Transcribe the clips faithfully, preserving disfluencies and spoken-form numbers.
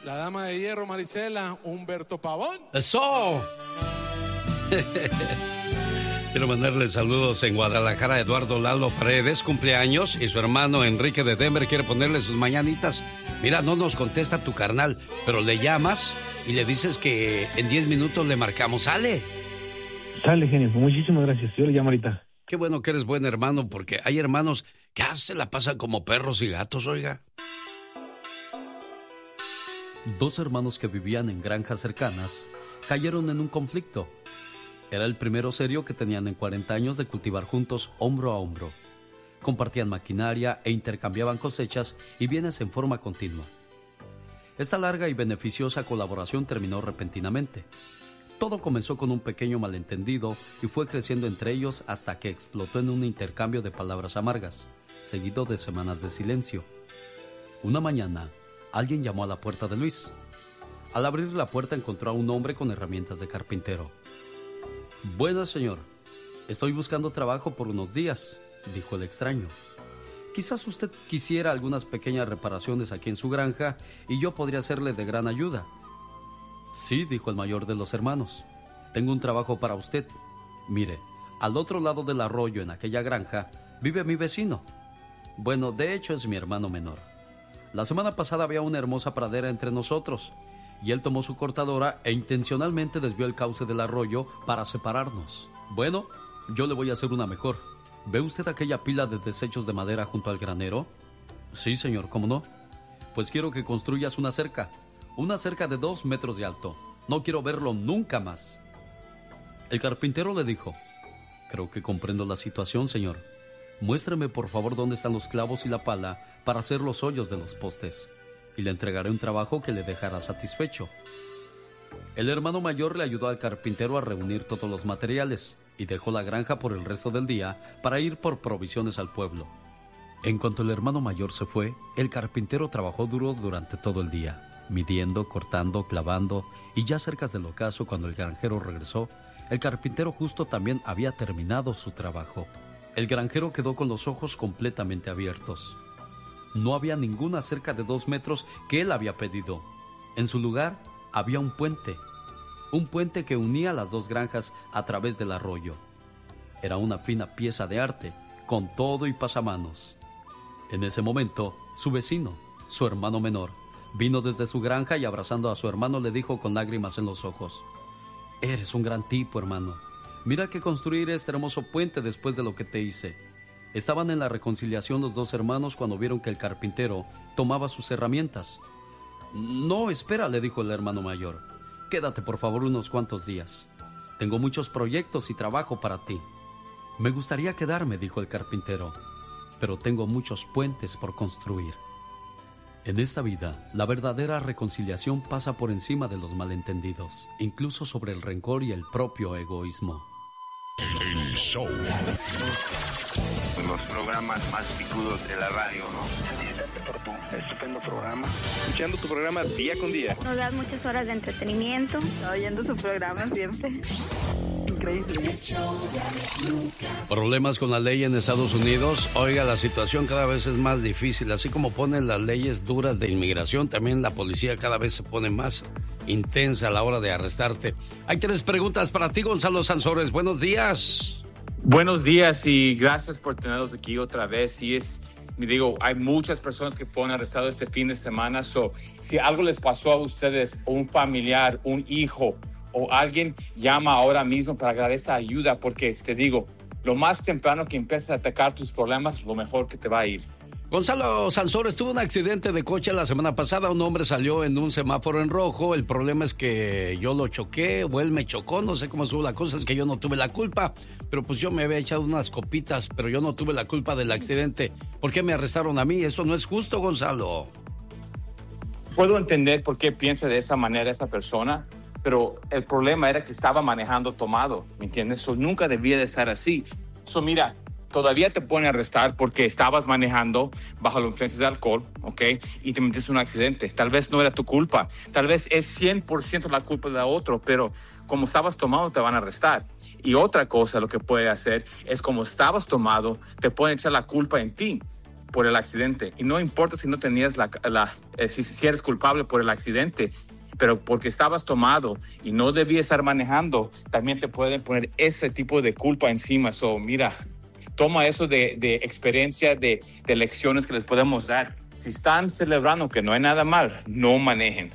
La dama de hierro, Marisela, Humberto Pavón. ¡Eso! Quiero mandarle saludos en Guadalajara a Eduardo Lalo Paredes, cumpleaños, y su hermano Enrique de Denver quiere ponerle sus mañanitas. Mira, no nos contesta tu carnal, pero le llamas y le dices que en diez minutos le marcamos. ¡Sale! Sale, genio. Muchísimas gracias. Yo le llamo ahorita. Qué bueno que eres buen hermano, porque hay hermanos que ah, se la pasan como perros y gatos, oiga. Dos hermanos que vivían en granjas cercanas cayeron en un conflicto. Era el primero serio que tenían en cuarenta años de cultivar juntos hombro a hombro. Compartían maquinaria e intercambiaban cosechas y bienes en forma continua. Esta larga y beneficiosa colaboración terminó repentinamente. Todo comenzó con un pequeño malentendido y fue creciendo entre ellos hasta que explotó en un intercambio de palabras amargas, seguido de semanas de silencio. Una mañana, alguien llamó a la puerta de Luis. Al abrir la puerta encontró a un hombre con herramientas de carpintero. «Buenas, señor. Estoy buscando trabajo por unos días», dijo el extraño. «Quizás usted quisiera algunas pequeñas reparaciones aquí en su granja y yo podría serle de gran ayuda». «Sí», dijo el mayor de los hermanos. «Tengo un trabajo para usted. Mire, al otro lado del arroyo en aquella granja vive mi vecino. Bueno, de hecho es mi hermano menor. La semana pasada había una hermosa pradera entre nosotros y él tomó su cortadora e intencionalmente desvió el cauce del arroyo para separarnos. Bueno, yo le voy a hacer una mejor. ¿Ve usted aquella pila de desechos de madera junto al granero?» «Sí, señor, ¿cómo no?» «Pues quiero que construyas una cerca, una cerca de dos metros de alto. No quiero verlo nunca más». El carpintero le dijo: «Creo que comprendo la situación, señor. Muéstreme por favor dónde están los clavos y la pala para hacer los hoyos de los postes, y le entregaré un trabajo que le dejará satisfecho». El hermano mayor le ayudó al carpintero a reunir todos los materiales y dejó la granja por el resto del día para ir por provisiones al pueblo. En cuanto el hermano mayor se fue, el carpintero trabajó duro durante todo el día, midiendo, cortando, clavando, y ya cerca del ocaso, cuando el granjero regresó, el carpintero justo también había terminado su trabajo. El granjero quedó con los ojos completamente abiertos. No había ninguna cerca de dos metros que él había pedido. En su lugar había un puente, un puente que unía las dos granjas a través del arroyo. Era una fina pieza de arte, con todo y pasamanos. En ese momento, su vecino, su hermano menor, vino desde su granja y abrazando a su hermano le dijo con lágrimas en los ojos: «Eres un gran tipo, hermano. Mira que construir este hermoso puente después de lo que te hice». Estaban en la reconciliación los dos hermanos cuando vieron que el carpintero tomaba sus herramientas. «No, espera», le dijo el hermano mayor. «Quédate por favor unos cuantos días. Tengo muchos proyectos y trabajo para ti». «Me gustaría quedarme», dijo el carpintero, «pero tengo muchos puentes por construir». En esta vida, la verdadera reconciliación pasa por encima de los malentendidos, incluso sobre el rencor y el propio egoísmo. El show. Los programas más picudos de la radio, ¿no? Felicitarte por tu estupendo programa. Escuchando tu programa día con día. Nos das muchas horas de entretenimiento. Oyendo su programa siempre. Increíble. Problemas con la ley en Estados Unidos. Oiga, la situación cada vez es más difícil. Así como ponen las leyes duras de inmigración, también la policía cada vez se pone más intensa a la hora de arrestarte. Hay tres preguntas para ti, Gonzalo Sansores. Buenos días. Buenos días y gracias por tenerlos aquí otra vez. Y es, me digo, hay muchas personas que fueron arrestadas este fin de semana. So, si algo les pasó a ustedes, o un familiar, un hijo o alguien, llama ahora mismo para dar esa ayuda, porque te digo, lo más temprano que empieces a atacar tus problemas, lo mejor que te va a ir. Gonzalo Sansores, tuvo un accidente de coche la semana pasada. Un hombre salió en un semáforo en rojo. El problema es que yo lo choqué o él me chocó. No sé cómo estuvo la cosa, es que yo no tuve la culpa. Pero pues yo me había echado unas copitas, pero yo no tuve la culpa del accidente. ¿Por qué me arrestaron a mí? Eso no es justo, Gonzalo. Puedo entender por qué piensa de esa manera esa persona, pero el problema era que estaba manejando tomado, ¿me entiendes? Eso nunca debía de estar así. Eso, mira, todavía te pueden arrestar porque estabas manejando bajo la influencia de alcohol, ¿ok? Y te metiste en un accidente. Tal vez no era tu culpa. Tal vez es cien por ciento la culpa de otro, pero como estabas tomado te van a arrestar. Y otra cosa lo que puede hacer es como estabas tomado, te pueden echar la culpa en ti. por el accidente. Y no importa si no tenías la, la eh, si, si eres culpable por el accidente, pero porque estabas tomado y no debías estar manejando, también te pueden poner ese tipo de culpa encima. So, mira, toma eso de, de experiencia, de, de lecciones que les podemos dar. Si están celebrando que no hay nada mal, no manejen.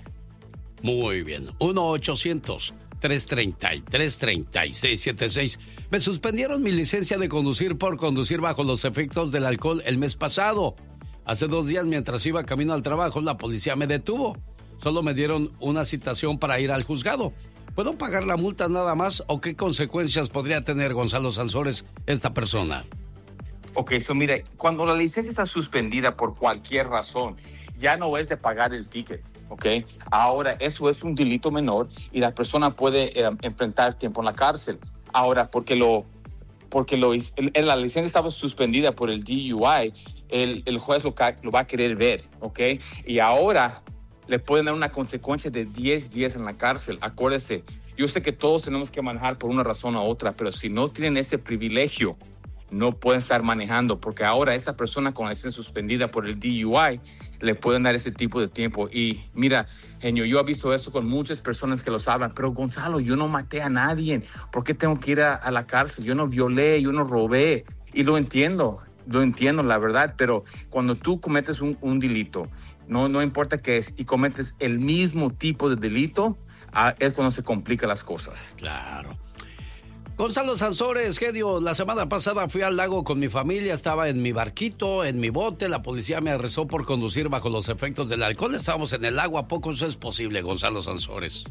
Muy bien. uno ochocientos tres treinta y tres treinta y seis setenta y seis. Me suspendieron mi licencia de conducir por conducir bajo los efectos del alcohol el mes pasado. Hace dos días, mientras iba camino al trabajo, la policía me detuvo. Solo me dieron una citación para ir al juzgado. ¿Puedo pagar la multa nada más o qué consecuencias podría tener, Gonzalo Sansores, esta persona? Ok, so mira, cuando la licencia está suspendida por cualquier razón, ya no es de pagar el ticket, ¿ok? Ahora, eso es un delito menor y la persona puede eh, enfrentar tiempo en la cárcel. Ahora, porque lo, porque lo, el, la licencia estaba suspendida por el D U I, el, el juez lo, lo va a querer ver, ¿ok? Y ahora le pueden dar una consecuencia de diez días en la cárcel. Acuérdese, yo sé que todos tenemos que manejar por una razón u otra, pero si no tienen ese privilegio, no pueden estar manejando, porque ahora esta persona con la licencia suspendida por el D U I le pueden dar ese tipo de tiempo. Y mira, genio, yo he visto eso con muchas personas que los hablan, pero Gonzalo, yo no maté a nadie, ¿por qué tengo que ir a, a la cárcel? Yo no violé, yo no robé. Y lo entiendo, lo entiendo, la verdad, pero cuando tú cometes un, un delito, no, no importa qué es, y cometes el mismo tipo de delito, ah, es cuando se complican las cosas. Claro. Gonzalo Sansores, genio, la semana pasada fui al lago con mi familia, estaba en mi barquito, en mi bote, la policía me arrestó por conducir bajo los efectos del alcohol, estábamos en el lago, ¿a poco eso es posible, Gonzalo Sansores?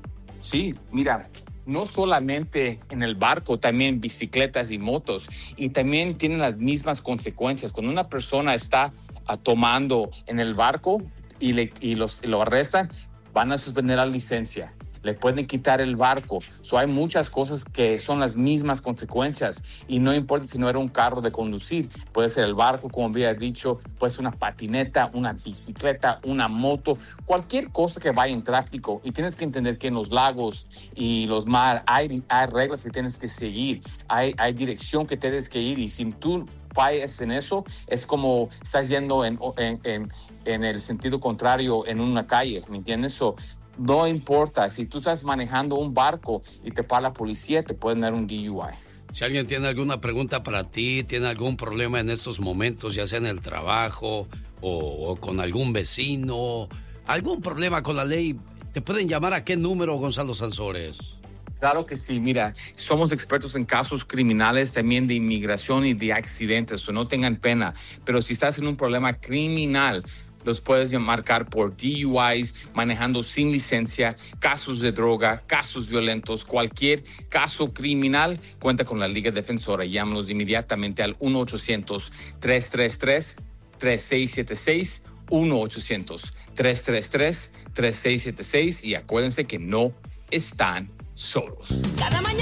Sí, mira, no solamente en el barco, también bicicletas y motos, y también tienen las mismas consecuencias. Cuando una persona está uh, tomando en el barco y, le, y los, y lo arrestan, van a suspender la licencia. Le pueden quitar el barco. So, hay muchas cosas que son las mismas consecuencias y no importa si no era un carro de conducir, puede ser el barco, como había dicho, puede ser una patineta, una bicicleta, una moto, cualquier cosa que vaya en tráfico. Y tienes que entender que en los lagos y los mares hay, hay reglas que tienes que seguir, hay, hay dirección que tienes que ir, y si tú fallas en eso, es como estás yendo en, en, en, en el sentido contrario en una calle, ¿me entiendes? So, no importa, si tú estás manejando un barco y te para la policía, te pueden dar un D U I. Si alguien tiene alguna pregunta para ti, tiene algún problema en estos momentos, ya sea en el trabajo o, o con algún vecino, algún problema con la ley, ¿te pueden llamar a qué número, Gonzalo Sansores? Claro que sí, mira, somos expertos en casos criminales, también de inmigración y de accidentes, o no tengan pena, pero si estás en un problema criminal, los puedes marcar por D U Is, manejando sin licencia, casos de droga, casos violentos, cualquier caso criminal, cuenta con la Liga Defensora. Llámanos inmediatamente al uno ochocientos tres tres tres tres seis siete seis, uno ochocientos tres tres tres tres seis siete seis, y acuérdense que no están solos. Cada mañana